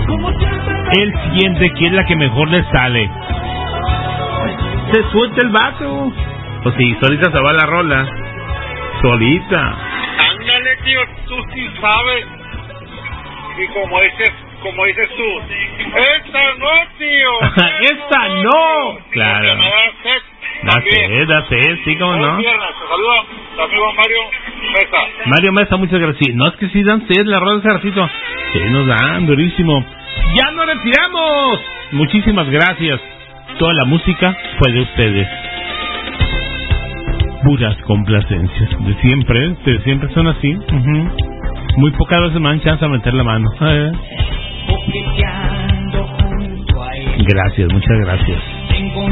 El siguiente, ¿quién es la que mejor le sale? Se suelta el vato. Pues sí, solita se va la rola. Solita. Ándale, tío, tú sí sabes. Y como dices tú, esta no, tío. ¡Esta no! Claro. Da sed, sí, cómo no. Saludos, amigo Mario Mesa. Mario Mesa, muchas gracias. No, es que sí dan sed, la rola de ratito. Sí, nos dan durísimo. ¡Ya nos retiramos! Muchísimas gracias. Toda la música fue de ustedes. Puras complacencias. De siempre son así. Muy pocas veces me dan chance a meter la mano. Gracias, muchas gracias.